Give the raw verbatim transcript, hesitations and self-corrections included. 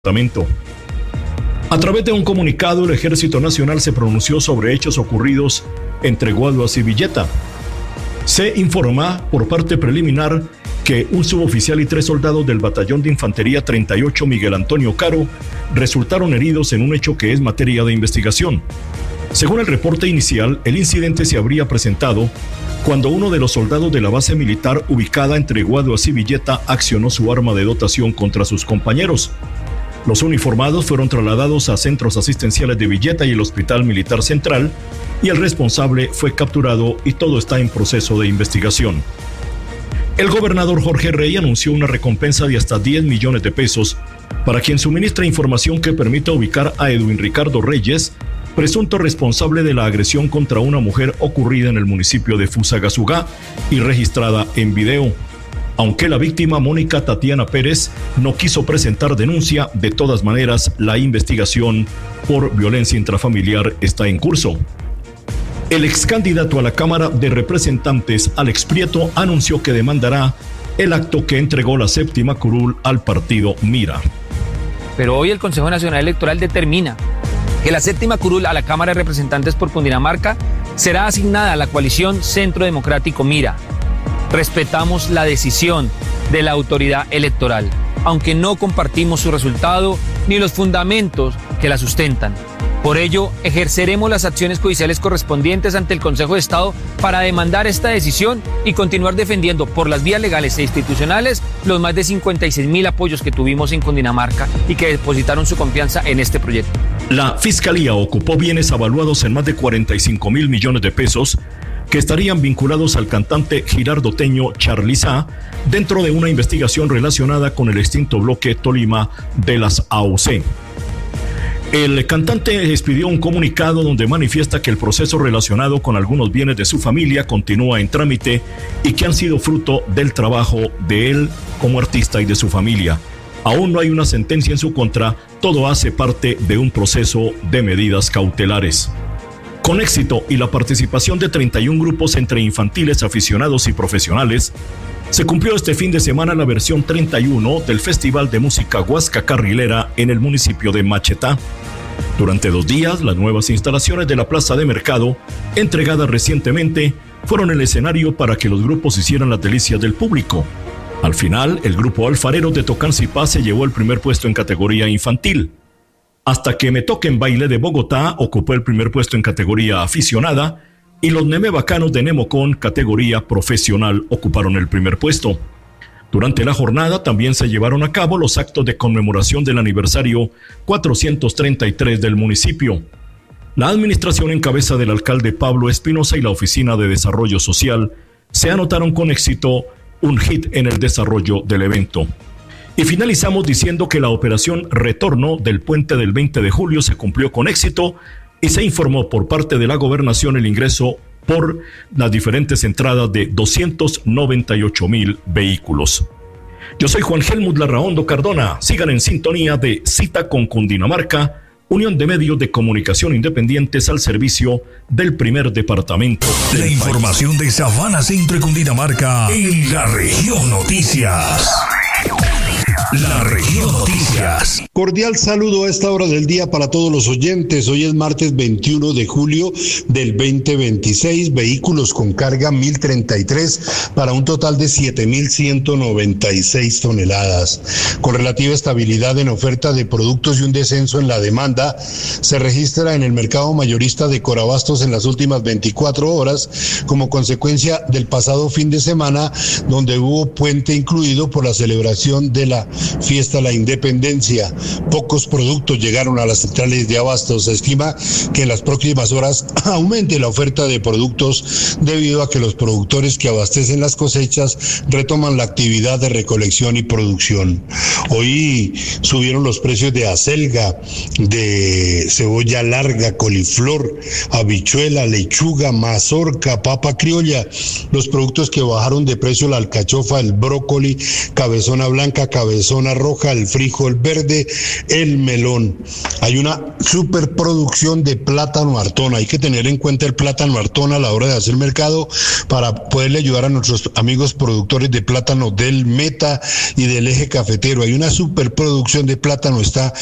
departamento. A través de un comunicado, el Ejército Nacional se pronunció sobre hechos ocurridos entre Guaduas y Villeta. Se informa por parte preliminar que un suboficial y tres soldados del Batallón de Infantería treinta y ocho Miguel Antonio Caro resultaron heridos en un hecho que es materia de investigación. Según el reporte inicial, el incidente se habría presentado cuando uno de los soldados de la base militar ubicada entre Guaduas y Villeta accionó su arma de dotación contra sus compañeros. Los uniformados fueron trasladados a centros asistenciales de Villeta y el Hospital Militar Central, y el responsable fue capturado y todo está en proceso de investigación. El gobernador Jorge Rey anunció una recompensa de hasta diez millones de pesos para quien suministre información que permita ubicar a Edwin Ricardo Reyes, presunto responsable de la agresión contra una mujer ocurrida en el municipio de Fusagasugá y registrada en video. Aunque la víctima, Mónica Tatiana Pérez, no quiso presentar denuncia, de todas maneras la investigación por violencia intrafamiliar está en curso. El ex candidato a la Cámara de Representantes, Alex Prieto, anunció que demandará el acto que entregó la séptima curul al partido Mira. Pero hoy el Consejo Nacional Electoral determina que la séptima curul a la Cámara de Representantes por Cundinamarca será asignada a la coalición Centro Democrático Mira. Respetamos la decisión de la autoridad electoral, aunque no compartimos su resultado ni los fundamentos que la sustentan. Por ello, ejerceremos las acciones judiciales correspondientes ante el Consejo de Estado para demandar esta decisión y continuar defendiendo por las vías legales e institucionales los más de cincuenta y seis mil apoyos que tuvimos en Cundinamarca y que depositaron su confianza en este proyecto. La Fiscalía ocupó bienes avaluados en más de cuarenta y cinco mil millones de pesos que estarían vinculados al cantante girardoteño Charly Sá dentro de una investigación relacionada con el extinto bloque Tolima de las A U C. El cantante expidió un comunicado donde manifiesta que el proceso relacionado con algunos bienes de su familia continúa en trámite y que han sido fruto del trabajo de él como artista y de su familia. Aún no hay una sentencia en su contra, todo hace parte de un proceso de medidas cautelares. Con éxito y la participación de treinta y un grupos entre infantiles, aficionados y profesionales, se cumplió este fin de semana la versión treinta y uno del Festival de Música Huasca Carrilera en el municipio de Machetá. Durante dos días, las nuevas instalaciones de la Plaza de Mercado, entregadas recientemente, fueron el escenario para que los grupos hicieran las delicias del público. Al final, el grupo Alfareros de Tocancipá se llevó el primer puesto en categoría infantil. Hasta que Me Toquen Baile de Bogotá ocupó el primer puesto en categoría aficionada y los Neme Bacanos de Nemocón, categoría profesional, ocuparon el primer puesto. Durante la jornada también se llevaron a cabo los actos de conmemoración del aniversario cuatrocientos treinta y tres del municipio. La administración en cabeza del alcalde Pablo Espinosa y la Oficina de Desarrollo Social se anotaron con éxito un hit en el desarrollo del evento. Y finalizamos diciendo que la operación Retorno del puente del veinte de julio se cumplió con éxito y se informó por parte de la gobernación el ingreso por las diferentes entradas de doscientos noventa y ocho mil vehículos. Yo soy Juan Helmut Larraondo Cardona. Sigan en sintonía de Cita con Cundinamarca, unión de medios de comunicación independientes al servicio del primer departamento. La información de Sabana Centro y Cundinamarca en la Región Noticias. La Región Noticias. Cordial saludo a esta hora del día para todos los oyentes. Hoy es martes veintiuno de julio del veinte veintiséis. Vehículos con carga mil treinta y tres para un total de siete mil ciento noventa y seis toneladas. Con relativa estabilidad en oferta de productos y un descenso en la demanda, se registra en el mercado mayorista de Corabastos en las últimas veinticuatro horas, como consecuencia del pasado fin de semana, donde hubo puente incluido por la celebración de la fiesta de la independencia. Pocos productos llegaron a las centrales de abasto. Se estima que en las próximas horas aumente la oferta de productos debido a que los productores que abastecen las cosechas retoman la actividad de recolección y producción. Hoy subieron los precios de acelga, de cebolla larga, coliflor, habichuela, lechuga, mazorca, papa criolla. Los productos que bajaron de precio: la alcachofa, el brócoli, cabezona blanca, cabezona zona roja, el frijol verde, el melón. Hay una superproducción de plátano Artona. Hay que tener en cuenta el plátano Artona a la hora de hacer mercado para poderle ayudar a nuestros amigos productores de plátano del Meta y del Eje Cafetero. Hay una superproducción de plátano, está